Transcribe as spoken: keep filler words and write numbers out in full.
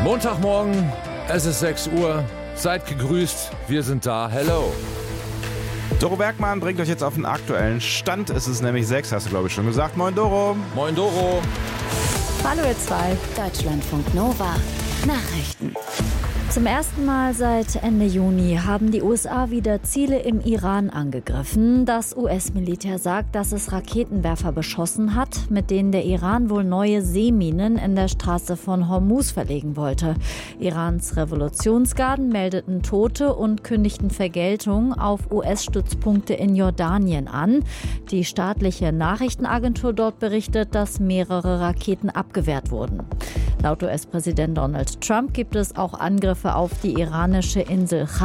Montagmorgen, es ist sechs Uhr. Seid gegrüßt, wir sind da. Hello. Doro Bergmann bringt euch jetzt auf den aktuellen Stand. Es ist nämlich sechs, hast du glaube ich schon gesagt. Moin Doro. Moin Doro. Hallo ihr zwei. Deutschlandfunk Nova. Nachrichten. Zum ersten Mal seit Ende Juni haben die U S A wieder Ziele im Iran angegriffen. Das U S-Militär sagt, dass es Raketenwerfer beschossen hat, mit denen der Iran wohl neue Seeminen in der Straße von Hormuz verlegen wollte. Irans Revolutionsgarden meldeten Tote und kündigten Vergeltung auf U S-Stützpunkte in Jordanien an. Die staatliche Nachrichtenagentur dort berichtet, dass mehrere Raketen abgewehrt wurden. Laut U S-Präsident Donald Trump gibt es auch Angriffe auf die iranische Insel